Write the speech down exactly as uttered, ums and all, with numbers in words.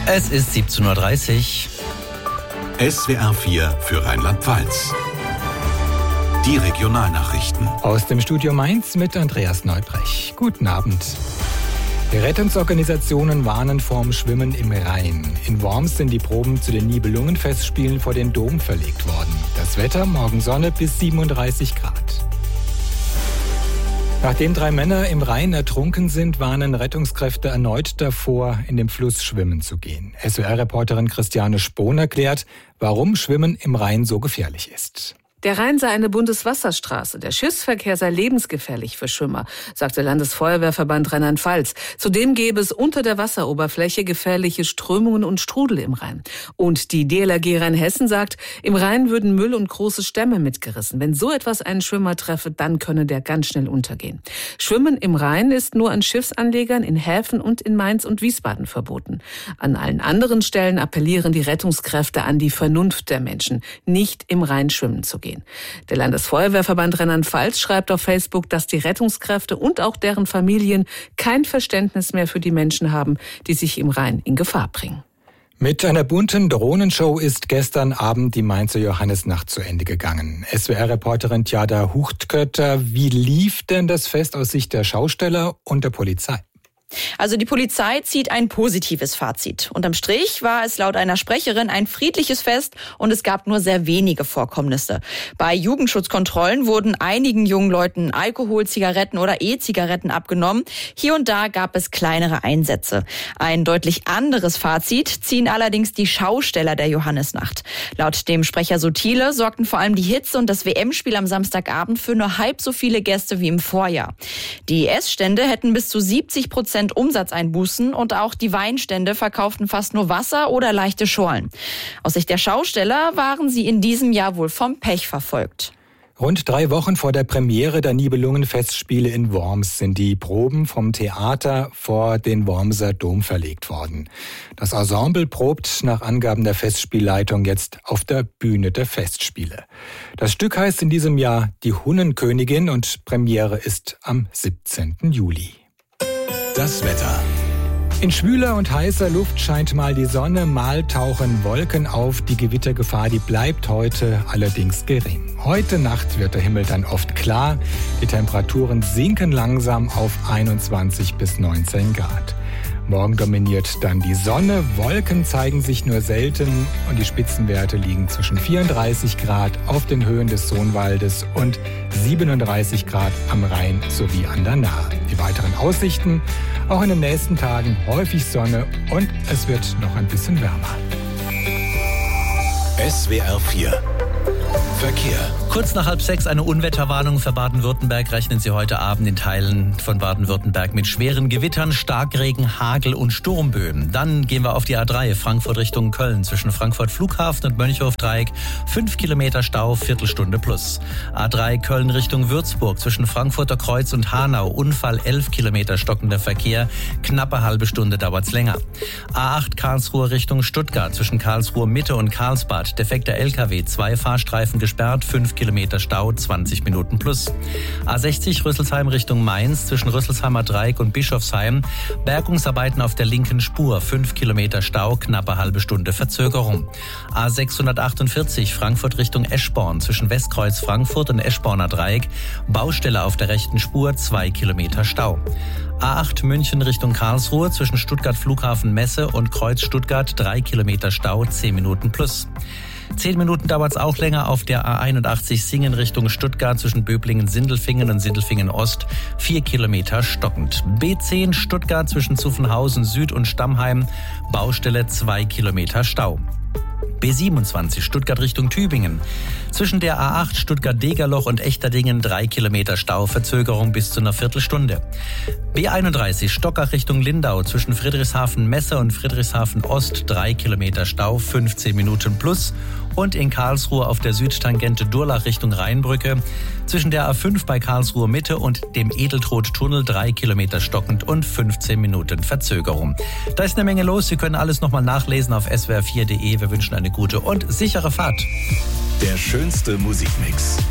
Es ist siebzehn Uhr dreißig. S W R vier für Rheinland-Pfalz. Die Regionalnachrichten. Aus dem Studio Mainz mit Andreas Neubrech. Guten Abend. Die Rettungsorganisationen warnen vorm Schwimmen im Rhein. In Worms sind die Proben zu den Nibelungenfestspielen vor den Dom verlegt worden. Das Wetter, morgen Sonne bis siebenunddreißig Grad. Nachdem drei Männer im Rhein ertrunken sind, warnen Rettungskräfte erneut davor, in den Fluss schwimmen zu gehen. S W R-Reporterin Christiane Spohn erklärt, warum Schwimmen im Rhein so gefährlich ist. Der Rhein sei eine Bundeswasserstraße. Der Schiffsverkehr sei lebensgefährlich für Schwimmer, sagte Landesfeuerwehrverband Rheinland-Pfalz. Zudem gäbe es unter der Wasseroberfläche gefährliche Strömungen und Strudel im Rhein. Und die D L R G Rheinhessen sagt, im Rhein würden Müll und große Stämme mitgerissen. Wenn so etwas einen Schwimmer treffe, dann könne der ganz schnell untergehen. Schwimmen im Rhein ist nur an Schiffsanlegern in Häfen und in Mainz und Wiesbaden verboten. An allen anderen Stellen appellieren die Rettungskräfte an die Vernunft der Menschen, nicht im Rhein schwimmen zu gehen. Der Landesfeuerwehrverband Rheinland-Pfalz schreibt auf Facebook, dass die Rettungskräfte und auch deren Familien kein Verständnis mehr für die Menschen haben, die sich im Rhein in Gefahr bringen. Mit einer bunten Drohnenshow ist gestern Abend die Mainzer Johannisnacht zu Ende gegangen. S W R-Reporterin Tjada Huchtkötter, wie lief denn das Fest aus Sicht der Schausteller und der Polizei? Also die Polizei zieht ein positives Fazit. Unterm Strich war es laut einer Sprecherin ein friedliches Fest und es gab nur sehr wenige Vorkommnisse. Bei Jugendschutzkontrollen wurden einigen jungen Leuten Alkohol, Zigaretten oder E-Zigaretten abgenommen. Hier und da gab es kleinere Einsätze. Ein deutlich anderes Fazit ziehen allerdings die Schausteller der Johannisnacht. Laut dem Sprecher Sotile sorgten vor allem die Hitze und das W M-Spiel am Samstagabend für nur halb so viele Gäste wie im Vorjahr. Die Essstände hätten bis zu siebzig Prozent Umsatzeinbußen und auch die Weinstände verkauften fast nur Wasser oder leichte Schorlen. Aus Sicht der Schausteller waren sie in diesem Jahr wohl vom Pech verfolgt. Rund drei Wochen vor der Premiere der Nibelungenfestspiele in Worms sind die Proben vom Theater vor den Wormser Dom verlegt worden. Das Ensemble probt nach Angaben der Festspielleitung jetzt auf der Bühne der Festspiele. Das Stück heißt in diesem Jahr Die Hunnenkönigin und Premiere ist am siebzehnten Juli. Das Wetter. In schwüler und heißer Luft scheint mal die Sonne, mal tauchen Wolken auf. Die Gewittergefahr, die bleibt heute allerdings gering. Heute Nacht wird der Himmel dann oft klar. Die Temperaturen sinken langsam auf einundzwanzig bis neunzehn Grad. Morgen dominiert dann die Sonne, Wolken zeigen sich nur selten und die Spitzenwerte liegen zwischen vierunddreißig Grad auf den Höhen des Sohnwaldes und siebenunddreißig Grad am Rhein sowie an der Nahe. Die weiteren Aussichten, auch in den nächsten Tagen häufig Sonne und es wird noch ein bisschen wärmer. S W R vier Verkehr. Kurz nach halb sechs eine Unwetterwarnung für Baden-Württemberg. Rechnen Sie heute Abend in Teilen von Baden-Württemberg mit schweren Gewittern, Starkregen, Hagel und Sturmböen. Dann gehen wir auf die A drei, Frankfurt Richtung Köln. Zwischen Frankfurt Flughafen und Mönchhof-Dreieck fünf Kilometer Stau, Viertelstunde plus. A drei Köln Richtung Würzburg. Zwischen Frankfurter Kreuz und Hanau. Unfall elf Kilometer stockender Verkehr. Knappe halbe Stunde dauert's länger. A acht Karlsruhe Richtung Stuttgart. Zwischen Karlsruhe Mitte und Karlsbad. Defekter L K W. Zwei Fahrstreifen gesperrt, fünf Kilometer Stau, zwanzig Minuten plus. A sechzig Rüsselsheim Richtung Mainz, zwischen Rüsselsheimer Dreieck und Bischofsheim. Bergungsarbeiten auf der linken Spur, fünf Kilometer Stau, knappe halbe Stunde Verzögerung. A sechshundertachtundvierzig Frankfurt Richtung Eschborn, zwischen Westkreuz Frankfurt und Eschborner Dreieck. Baustelle auf der rechten Spur, zwei Kilometer Stau. A acht München Richtung Karlsruhe, zwischen Stuttgart Flughafen Messe und Kreuz Stuttgart, drei Kilometer Stau, zehn Minuten plus. Zehn Minuten dauert es auch länger auf der A einundachtzig Singen Richtung Stuttgart zwischen Böblingen-Sindelfingen und Sindelfingen-Ost. Vier Kilometer stockend. B zehn Stuttgart zwischen Zuffenhausen Süd und Stammheim. Baustelle zwei Kilometer Stau. B siebenundzwanzig Stuttgart Richtung Tübingen. Zwischen der A acht Stuttgart-Degerloch und Echterdingen drei Kilometer Stau, Verzögerung bis zu einer Viertelstunde. B einunddreißig Stockach Richtung Lindau zwischen Friedrichshafen-Messe und Friedrichshafen-Ost drei Kilometer Stau, fünfzehn Minuten plus. Und in Karlsruhe auf der Südtangente Durlach Richtung Rheinbrücke zwischen der A fünf bei Karlsruhe Mitte und dem Edeltrot-Tunnel drei Kilometer stockend und fünfzehn Minuten Verzögerung. Da ist eine Menge los. Sie können alles nochmal nachlesen auf s w r vier punkt d e. Wir wünschen eine gute und sichere Fahrt. Der schönste Musikmix.